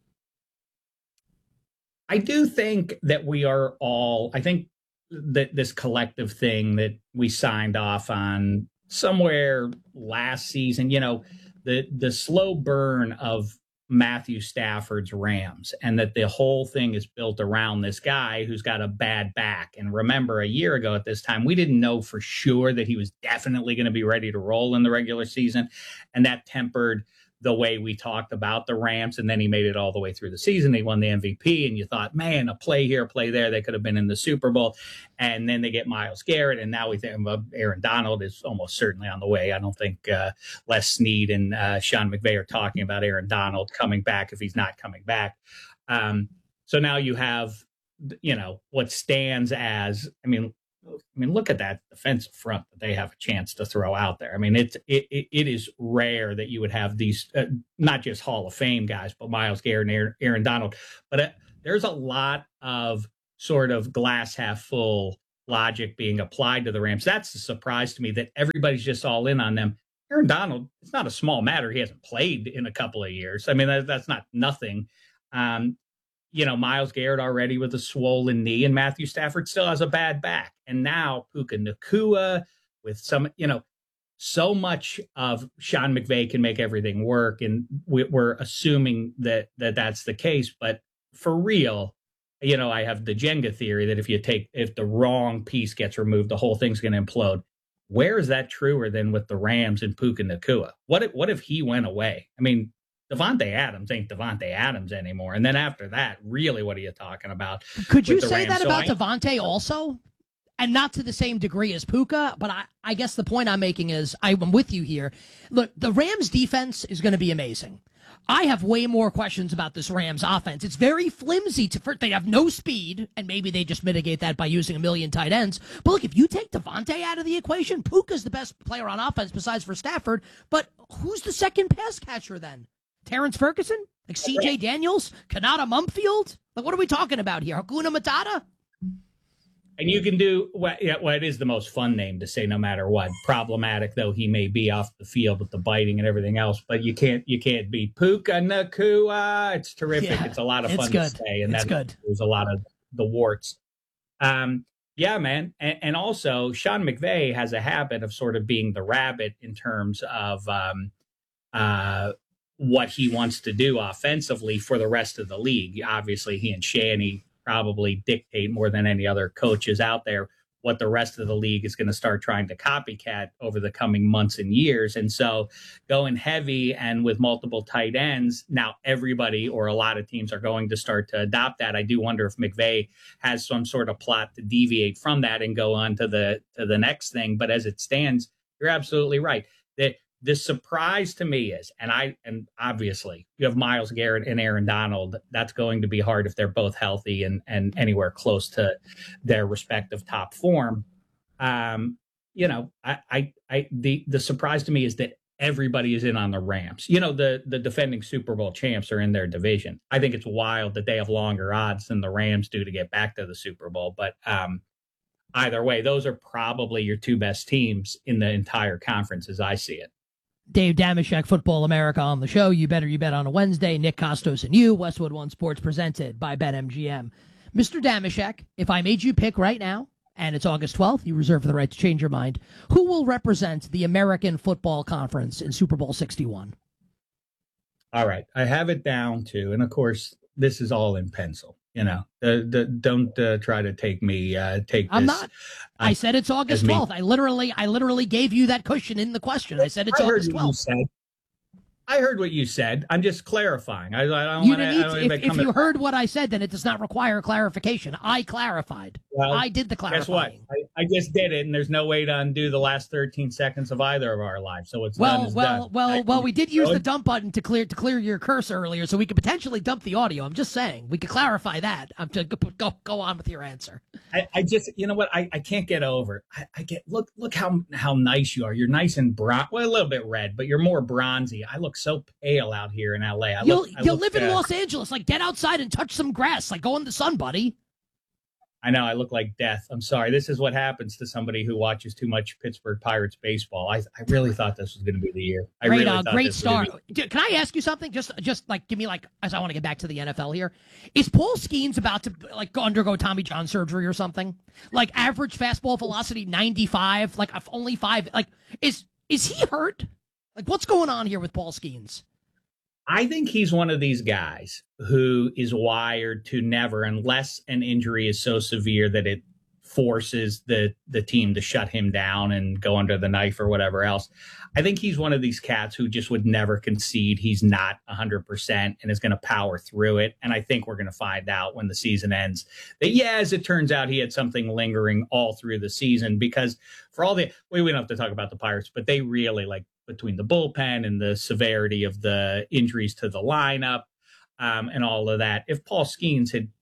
Speaker 2: I do think that we are all, I think that this collective thing that we signed off on somewhere last season, you know, the the slow burn of Matthew Stafford's Rams, and that the whole thing is built around this guy who's got a bad back. And remember, a year ago at this time, we didn't know for sure that he was definitely going to be ready to roll in the regular season. And that tempered the way we talked about the Rams. And then he made it all the way through the season. He won the M V P, and you thought, man, a play here, a play there. They could have been in the Super Bowl. And then they get Myles Garrett. And now we think about Aaron Donald is almost certainly on the way. I don't think uh, Les Snead and uh, Sean McVay are talking about Aaron Donald coming back if he's not coming back. Um, so now you have you know, what stands as, I mean, I mean, look at that defensive front that they have a chance to throw out there. I mean, it's it it, it is rare that you would have these uh, not just Hall of Fame guys, but Myles Garrett and Aaron, Aaron Donald. But uh, there's a lot of sort of glass half full logic being applied to the Rams. That's the surprise to me, that everybody's just all in on them. Aaron Donald, it's not a small matter. He hasn't played in a couple of years. I mean, that, that's not nothing. Um, you know, Myles Garrett already with a swollen knee, and Matthew Stafford still has a bad back. And now Puka Nacua with some, you know, so much of Sean McVay can make everything work. And we, we're assuming that, that that's the case. But for real, you know, I have the Jenga theory that if you take, if the wrong piece gets removed, the whole thing's going to implode. Where is that truer than with the Rams and Puka Nacua? What if, what if he went away? I mean, Devontae Adams ain't Devontae Adams anymore. And then after that, really, what are you talking about?
Speaker 14: Could you say
Speaker 2: Rams?
Speaker 14: that
Speaker 2: so
Speaker 14: about
Speaker 2: I,
Speaker 14: Devontae also? And not to the same degree as Puka, but I, I guess the point I'm making is I'm with you here. Look, the Rams defense is going to be amazing. I have way more questions about this Rams offense. It's very flimsy. To first, they have no speed, and maybe they just mitigate that by using a million tight ends. But look, if you take Devontae out of the equation, Puka's the best player on offense besides for Stafford. But who's the second pass catcher then? Terrence Ferguson? Like C J Daniels? Kanata Mumfield? Like, what are we talking about here? Hakuna Matata?
Speaker 2: And you can do what, yeah, well, it is the most fun name to say no matter what. Problematic though he may be off the field with the biting and everything else, but you can't you can't beat Puka Nacua. It's terrific.
Speaker 14: Yeah,
Speaker 2: it's a lot of
Speaker 14: it's
Speaker 2: fun
Speaker 14: good.
Speaker 2: to say, and
Speaker 14: it's
Speaker 2: that
Speaker 14: good.
Speaker 2: There's a lot of the warts. Um, yeah, man, and, and also Sean McVay has a habit of sort of being the rabbit in terms of um, uh, what he wants to do offensively for the rest of the league. Obviously, he and Shanny probably dictate more than any other coaches out there what the rest of the league is going to start trying to copycat over the coming months and years. And so going heavy and with multiple tight ends, now everybody or a lot of teams are going to start to adopt that. I do wonder if McVay has some sort of plot to deviate from that and go on to the to the next thing. But as it stands, you're absolutely right. The, the surprise to me is, and I and obviously you have Myles Garrett and Aaron Donald. That's going to be hard if they're both healthy and, and anywhere close to their respective top form. Um, you know, I, I, I the the surprise to me is that everybody is in on the Rams. You know, the the defending Super Bowl champs are in their division. I think it's wild that they have longer odds than the Rams do to get back to the Super Bowl. But um, either way, those are probably your two best teams in the entire conference as I see it.
Speaker 14: Dave Dameshek, Football America on the show. You Better You Bet on a Wednesday. Nick Kostos and you. Westwood One Sports presented by BetMGM. Mister Dameshek, if I made you pick right now, and it's August twelfth, you reserve the right to change your mind, who will represent the American Football Conference in Super Bowl sixty-one?
Speaker 2: All right. I have it down to, and of course, this is all in pencil. You know, the, the, don't uh, try to take me, uh, take
Speaker 14: I'm
Speaker 2: this.
Speaker 14: not. I said it's August twelfth. I literally, I literally gave you that cushion in the question. I said it's
Speaker 2: I heard
Speaker 14: August
Speaker 2: what you
Speaker 14: twelfth.
Speaker 2: said. I heard what you said. I'm just clarifying. I, I don't
Speaker 14: You
Speaker 2: want
Speaker 14: didn't need
Speaker 2: to.
Speaker 14: to, if, if you heard what I said, then it does not require clarification. I clarified.
Speaker 2: Well,
Speaker 14: I did the clarifying.
Speaker 2: Guess what? I, I just did it, and there's no way to undo the last thirteen seconds of either of our lives. So it's
Speaker 14: Well,
Speaker 2: done is
Speaker 14: well,
Speaker 2: done.
Speaker 14: well,
Speaker 2: I,
Speaker 14: well. We did use
Speaker 2: so
Speaker 14: the dump button to clear to clear your cursor earlier, so we could potentially dump the audio. I'm just saying we could clarify that. I'm to go go on with your answer.
Speaker 2: I, I just, you know what? I, I can't get over it. I, I get look look how how nice you are. You're nice and bron, well, a little bit red, but you're more bronzy. I look so pale out here in L A. I
Speaker 14: You'll
Speaker 2: look, I
Speaker 14: you'll
Speaker 2: look,
Speaker 14: live in
Speaker 2: uh,
Speaker 14: Los Angeles. Like, get outside and touch some grass. Like, go in the sun, buddy.
Speaker 2: I know I look like death. I'm sorry. This is what happens to somebody who watches too much Pittsburgh Pirates baseball. I I really thought this was going to be the year. I
Speaker 14: Great,
Speaker 2: really
Speaker 14: uh,
Speaker 2: thought
Speaker 14: great
Speaker 2: this was
Speaker 14: start.
Speaker 2: gonna be-
Speaker 14: Can I ask you something? Just, just like, give me like, as I want to get back to the N F L here. Is Paul Skeens about to like undergo Tommy John surgery or something? Like average fastball velocity ninety-five, like only five. Like, is is he hurt? Like, what's going on here with Paul Skeens?
Speaker 2: I think he's one of these guys who is wired to never, unless an injury is so severe that it forces the the team to shut him down and go under the knife or whatever else. I think he's one of these cats who just would never concede. He's not one hundred percent and is going to power through it. And I think we're going to find out when the season ends that, yeah, as it turns out, he had something lingering all through the season, because for all the, we, we don't have to talk about the Pirates, but they really, like, between the bullpen and the severity of the injuries to the lineup um, and all of that, if Paul Skeens had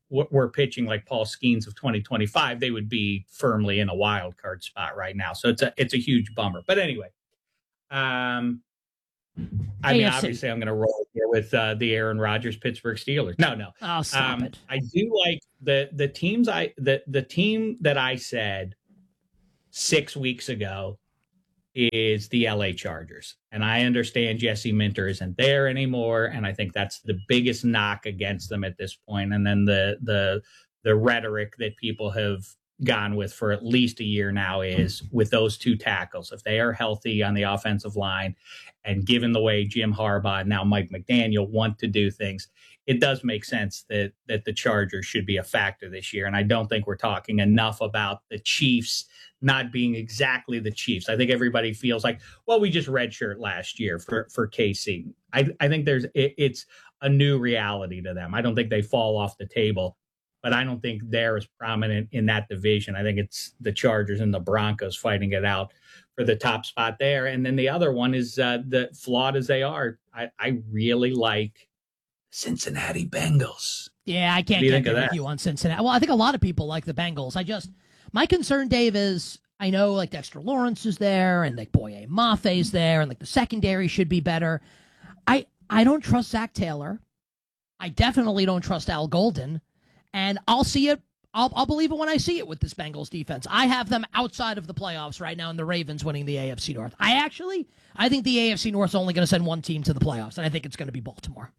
Speaker 2: were pitching like Paul Skeens of twenty twenty-five, they would be firmly in a wild card spot right now. So it's a it's a huge bummer. But anyway, um, I mean,
Speaker 14: A F C.
Speaker 2: obviously, I'm going to roll here with uh, the Aaron Rodgers Pittsburgh Steelers. No, no.
Speaker 14: Oh, stop
Speaker 2: um,
Speaker 14: it.
Speaker 2: I do like the the teams. I the the team that I said six weeks ago is the L A Chargers. And I understand Jesse Minter isn't there anymore. And I think that's the biggest knock against them at this point. And then the the the rhetoric that people have gone with for at least a year now is with those two tackles, if they are healthy on the offensive line, and given the way Jim Harbaugh and now Mike McDaniel want to do things, it does make sense that that the Chargers should be a factor this year. And I don't think we're talking enough about the Chiefs not being exactly the Chiefs. I think everybody feels like, well, we just redshirt last year for, for K C. I, I think there's it, it's a new reality to them. I don't think they fall off the table, but I don't think they're as prominent in that division. I think it's the Chargers and the Broncos fighting it out for the top spot there. And then the other one is uh, the flawed as they are. I, I really like Cincinnati Bengals.
Speaker 14: Yeah, I can't get with you on Cincinnati. Well, I think a lot of people like the Bengals. I just, my concern, Dave, is I know like Dexter Lawrence is there and like Boye Maffe's there and like the secondary should be better. I I don't trust Zach Taylor. I definitely don't trust Al Golden. And I'll see it. I'll, I'll believe it when I see it with this Bengals defense. I have them outside of the playoffs right now and the Ravens winning the A F C North. I actually, I think the A F C North is only going to send one team to the playoffs, and I think it's going to be Baltimore.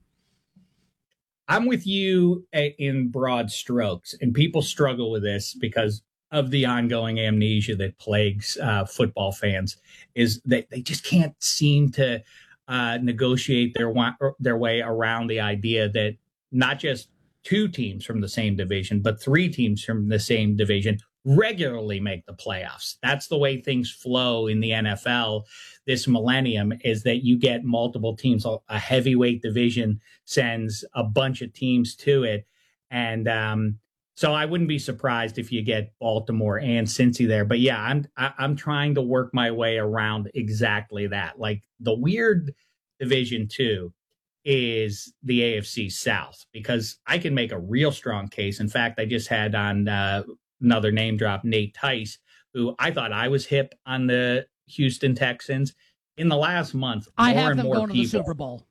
Speaker 2: I'm with you in broad strokes, and people struggle with this because of the ongoing amnesia that plagues uh, football fans, is that they just can't seem to uh, negotiate their wa- their way around the idea that not just two teams from the same division, but three teams from the same division regularly make the playoffs. That's the way things flow in the N F L this millennium, is that you get multiple teams. A heavyweight division sends a bunch of teams to it. And um, so I wouldn't be surprised if you get Baltimore and Cincy there. But yeah, I'm I, I'm trying to work my way around exactly that. Like the weird division too is the A F C South, because I can make a real strong case. In fact, I just had on uh, another name drop, Nate Tice, who I thought I was hip on the Houston Texans. In the last month,
Speaker 14: I
Speaker 2: more
Speaker 14: have
Speaker 2: and
Speaker 14: them
Speaker 2: more
Speaker 14: going
Speaker 2: people,
Speaker 14: to the Super Bowl.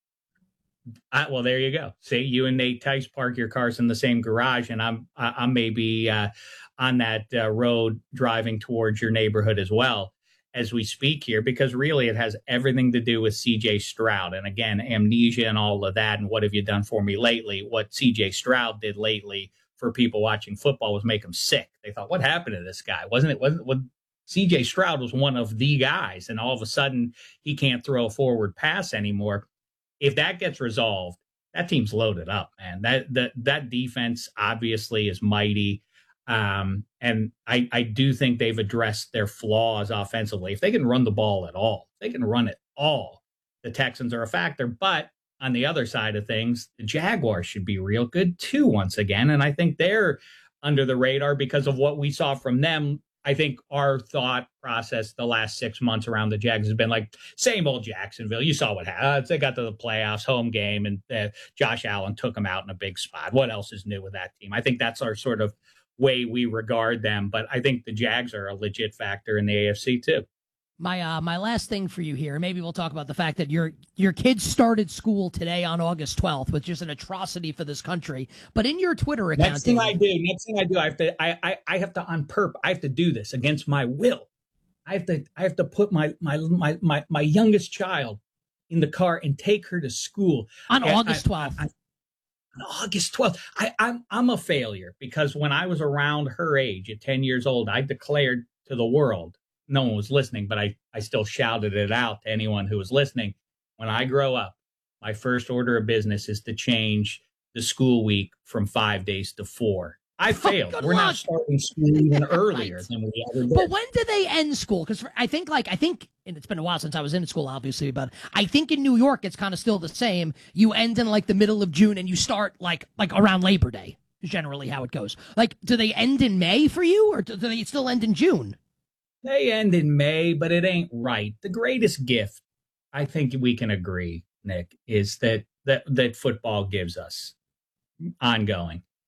Speaker 2: I, well, there you go. See, you and Nate Tice park your cars in the same garage, and I'm I, I'm maybe uh, on that uh, road driving towards your neighborhood as well as we speak here, because really it has everything to do with C J Stroud. And again, amnesia and all of that. And what have you done for me lately? What C J Stroud did lately for people watching football was make them sick. They thought, what happened to this guy? Wasn't it? Wasn't what C J Stroud was one of the guys, and all of a sudden he can't throw a forward pass anymore. If that gets resolved, that team's loaded up, man. That that that defense obviously is mighty. Um, and I, I do think they've addressed their flaws offensively. If they can run the ball at all, if they can run it all, the Texans are a factor. But on the other side of things, the Jaguars should be real good too, once again. And I think they're under the radar because of what we saw from them. I think our thought process the last six months around the Jags has been like, same old Jacksonville. You saw what happened. They got to the playoffs, home game, and uh, Josh Allen took them out in a big spot. What else is new with that team? I think that's our sort of way we regard them. But I think the Jags are a legit factor in the A F C too.
Speaker 14: My uh, my last thing for you here, maybe we'll talk about the fact that your your kids started school today on August twelfth, which is an atrocity for this country. But in your Twitter account,
Speaker 2: next thing
Speaker 14: David,
Speaker 2: I do, next thing I do, I have to, I, I, I have to on purpose. I have to do this against my will. I have to, I have to put my my my my, my youngest child in the car and take her to school
Speaker 14: on
Speaker 2: I,
Speaker 14: August twelfth.
Speaker 2: I, I, on August twelfth, I, I'm I'm a failure, because when I was around her age at ten years old, I declared to the world. No one was listening, but I, I still shouted it out to anyone who was listening. When I grow up, my first order of business is to change the school week from five days to four. I failed.
Speaker 14: Oh,
Speaker 2: We're
Speaker 14: luck.
Speaker 2: not starting school even earlier right. than we ever did.
Speaker 14: But when do they end school? Because I think, like, I think, and it's been a while since I was in school, obviously, but I think in New York it's kind of still the same. You end in like the middle of June and you start like like around Labor Day. Is generally how it goes. Like, do they end in May for you, or do they still end in June?
Speaker 2: They end in May, but it ain't right. The greatest gift, I think we can agree, Nick, is that that that football gives us ongoing.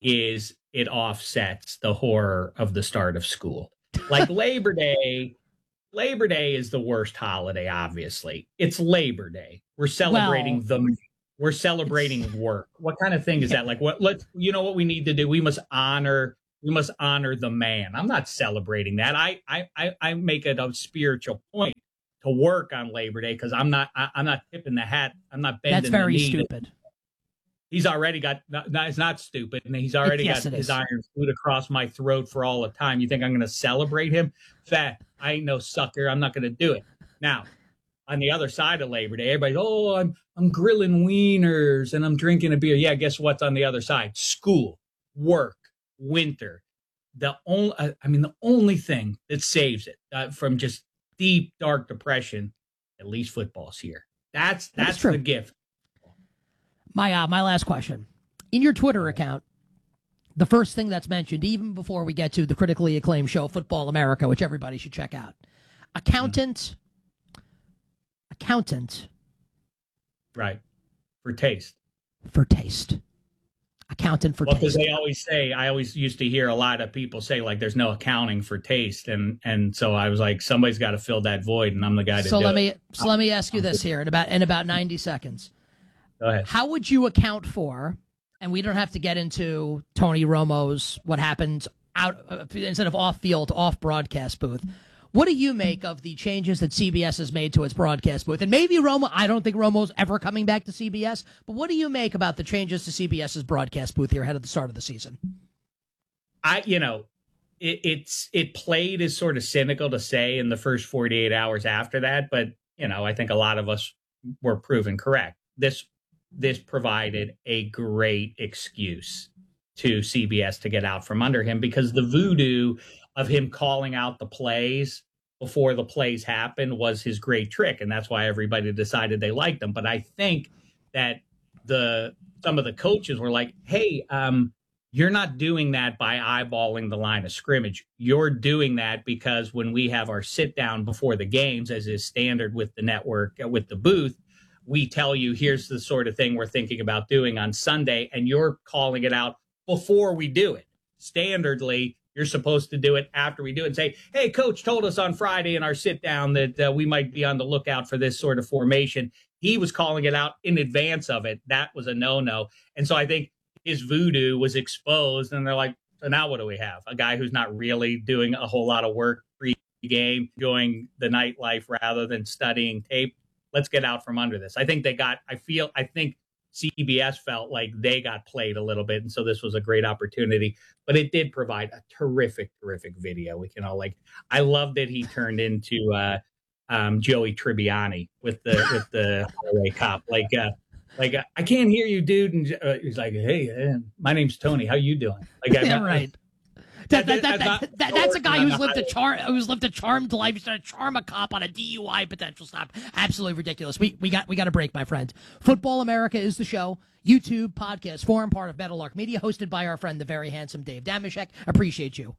Speaker 2: is it offsets the horror of the start of school. Like Labor Day, Labor Day is the worst holiday, obviously. It's Labor Day. We're celebrating well, the we're celebrating work. What kind of thing is that? Like what let's you know what we need to do? We must honor we must honor the man. I'm not celebrating that. I I I, I make it a spiritual point to work on Labor Day because I'm not I, I'm not tipping the hat. I'm not bending
Speaker 14: That's very
Speaker 2: the knee.
Speaker 14: stupid.
Speaker 2: He's already got, no, it's not stupid, and he's already
Speaker 14: yes,
Speaker 2: got his iron food across my throat for all the time. You think I'm going to celebrate him? Fat, I ain't no sucker. I'm not going to do it. Now, on the other side of Labor Day, everybody's, oh, I'm I'm grilling wieners and I'm drinking a beer. Yeah, guess what's on the other side? School, work, winter. The only, I mean, the only thing that saves it uh, from just deep, dark depression, at least football's here. That's that's, that's the gift.
Speaker 14: My uh, my last question. In your Twitter account, the first thing that's mentioned, even before we get to the critically acclaimed show, Football America, which everybody should check out, accountant, mm. accountant.
Speaker 2: Right. For taste.
Speaker 14: For taste. Accountant for
Speaker 2: well,
Speaker 14: taste.
Speaker 2: Because they always say, I always used to hear a lot of people say, like, there's no accounting for taste. And and so I was like, somebody's got to fill that void, and I'm the guy to
Speaker 14: so
Speaker 2: do
Speaker 14: let me,
Speaker 2: it.
Speaker 14: So let me ask you this here in about in about ninety seconds.
Speaker 2: Go ahead.
Speaker 14: How would you account for, and we don't have to get into Tony Romo's, what happened out uh, instead of off-field, off-broadcast booth. What do you make of the changes that C B S has made to its broadcast booth? And maybe Romo, I don't think Romo's ever coming back to C B S, but what do you make about the changes to CBS's broadcast booth here ahead of the start of the season?
Speaker 2: I, you know, it, it's it played as sort of cynical to say in the first forty-eight hours after that, but, you know, I think a lot of us were proven correct. This This provided a great excuse to C B S to get out from under him, because the voodoo of him calling out the plays before the plays happened was his great trick. And that's why everybody decided they liked him. But I think that the some of the coaches were like, hey, um, you're not doing that by eyeballing the line of scrimmage. You're doing that because when we have our sit down before the games, as is standard with the network, uh, with the booth, we tell you, here's the sort of thing we're thinking about doing on Sunday, and you're calling it out before we do it. Standardly, you're supposed to do it after we do it and say, hey, coach told us on Friday in our sit down that uh, we might be on the lookout for this sort of formation. He was calling it out in advance of it. That was a no-no. And so I think his voodoo was exposed, and they're like, so now what do we have? A guy who's not really doing a whole lot of work pre-game, enjoying the nightlife rather than studying tape. Let's get out from under this. I think they got, I feel, I think C B S felt like they got played a little bit. And so this was a great opportunity, but it did provide a terrific, terrific video. We can all like, I love that he turned into uh, um, Joey Tribbiani with the, with the highway cop. Like, uh, like, uh, I can't hear you, dude. And uh, he's like, hey, uh, my name's Tony. How you doing? Like, I,
Speaker 14: yeah, right. That, that, that, that, that, that's a guy who's lived a char who's lived a charmed life. He's trying to charm a cop on a D U I potential stop. Absolutely ridiculous. We we got we got a break, my friend. Football America is the show. YouTube podcast forum, part of Meadowlark Media, hosted by our friend the very handsome Dave Damashek. Appreciate you. All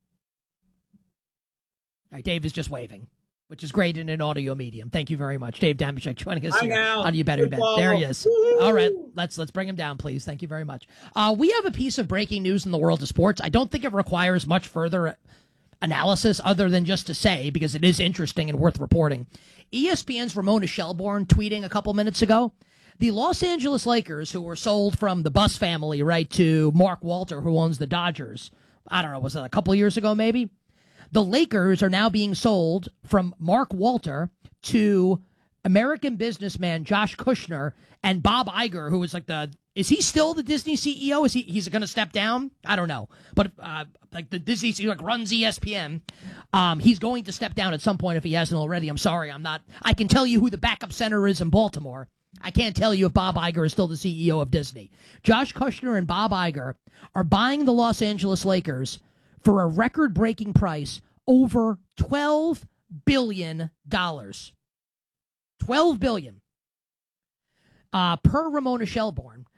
Speaker 14: right, Dave is just waving, which is great in an audio medium. Thank you very much, Dave Damashek, joining us here on You Better Bet. There he is. All right, let's let's bring him down, please. Thank you very much. Uh, we have a piece of breaking news in the world of sports. I don't think it requires much further analysis other than just to say, because it is interesting and worth reporting. E S P N's Ramona Shelburne tweeting a couple minutes ago, the Los Angeles Lakers, who were sold from the Buss family, right, to Mark Walter, who owns the Dodgers, I don't know, was that a couple years ago maybe? The Lakers are now being sold from Mark Walter to American businessman Josh Kushner and Bob Iger, who is like the, is he still the Disney C E O? Is he, he's going to step down? I don't know. But uh, like the Disney C E O, like runs E S P N. Um, he's going to step down at some point if he hasn't already. I'm sorry. I'm not, I can tell you who the backup center is in Baltimore. I can't tell you if Bob Iger is still the C E O of Disney. Josh Kushner and Bob Iger are buying the Los Angeles Lakers for a record-breaking price over twelve billion dollars. twelve billion dollars. Uh, per Ramona Shelburne,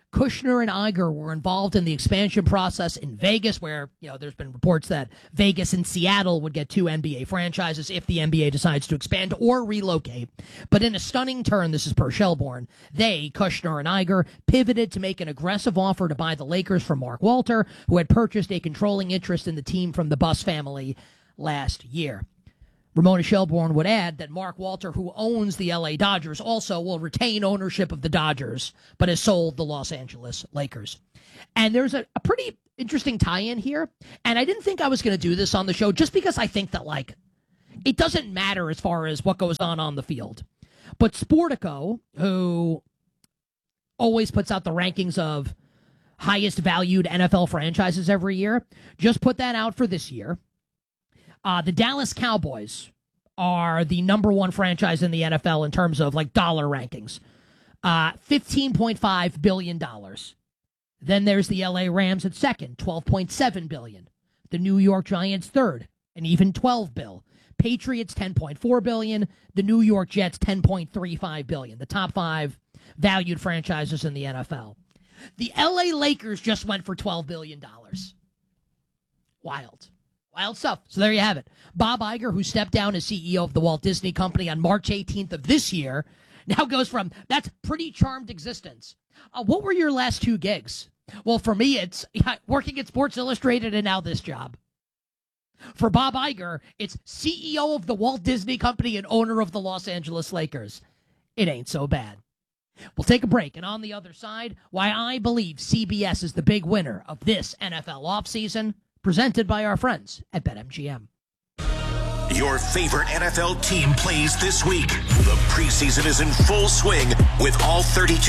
Speaker 14: Kushner and Iger were involved in the expansion process in Vegas, where, you know, there's been reports that Vegas and Seattle would get two N B A franchises if the N B A decides to expand or relocate. But in a stunning turn, this is per Shelbourne, they, Kushner and Iger, pivoted to make an aggressive offer to buy the Lakers from Mark Walter, who had purchased a controlling interest in the team from the Buss family last year. Ramona Shelbourne would add that Mark Walter, who owns the L A Dodgers, also will retain ownership of the Dodgers, but has sold the Los Angeles Lakers. And there's a, a pretty interesting tie-in here, and I didn't think I was going to do this on the show just because I think that, like, it doesn't matter as far as what goes on on the field. But Sportico, who always puts out the rankings of highest valued N F L franchises every year, just put that out for this year. Uh, the Dallas Cowboys are the number one franchise in the N F L in terms of, like, dollar rankings. Uh, fifteen point five billion dollars. Then there's the L A Rams at second, twelve point seven billion dollars. The New York Giants third, an even twelve bill. Patriots ten point four billion dollars. The New York Jets ten point three five billion dollars. The top five valued franchises in the N F L. The L A Lakers just went for twelve billion dollars. Wild. Wild stuff. So there you have it. Bob Iger, who stepped down as C E O of the Walt Disney Company on March eighteenth of this year, now goes from, that's pretty charmed existence. Uh, what were your last two gigs? Well, for me, it's yeah, working at Sports Illustrated and now this job. For Bob Iger, it's C E O of the Walt Disney Company and owner of the Los Angeles Lakers. It ain't so bad. We'll take a break, and on the other side, why I believe C B S is the big winner of this N F L offseason, presented by our friends at BetMGM.
Speaker 3: Your favorite N F L team plays this week. The preseason is in full swing with all thirty-two